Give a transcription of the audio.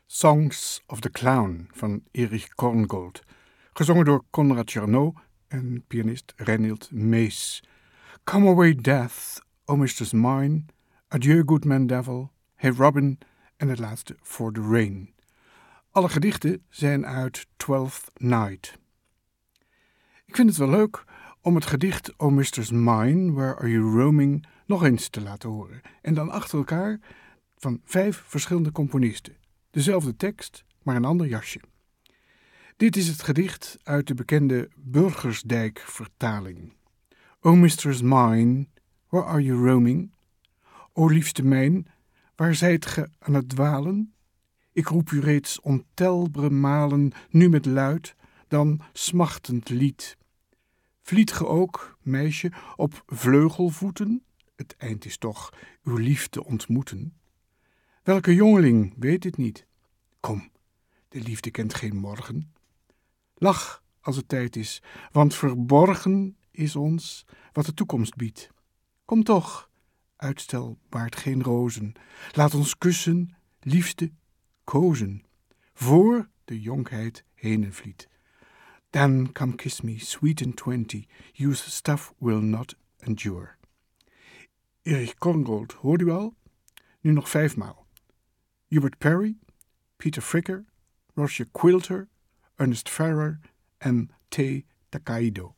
Songs of the Clown van Erich Korngold, gezongen door Konrad Jarnot en pianist Reinhild Mees. Come Away Death, O Mistress Mine, Adieu Good Man Devil, Hey Robin en het laatste For the Rain. Alle gedichten zijn uit Twelfth Night. Ik vind het wel leuk om het gedicht O Mistress Mine, Where Are You Roaming nog eens te laten horen. En dan achter elkaar van 5 verschillende componisten. Dezelfde tekst, maar een ander jasje. Dit is het gedicht uit de bekende Burgersdijk-vertaling. O Mistress Mine, where are you roaming? O liefste mijn, waar zijt ge aan het dwalen? Ik roep u reeds ontelbare malen, nu met luid, dan smachtend lied. Vliet ge ook, meisje, op vleugelvoeten? Het eind is toch uw liefde ontmoeten. Welke jongeling weet dit niet? Kom, de liefde kent geen morgen. Lach als het tijd is, want verborgen is ons wat de toekomst biedt. Kom toch, uitstel baart geen rozen. Laat ons kussen, liefste, kozen, voor de jonkheid heen vliet. Then come kiss me, sweet and 20, youth's stuff will not endure. Erich Korngold, hoort u al? Nu nog 5 maal. Hubert Parry, Peter Fricker, Roger Quilter, Ernest Farrer en T. Takaido.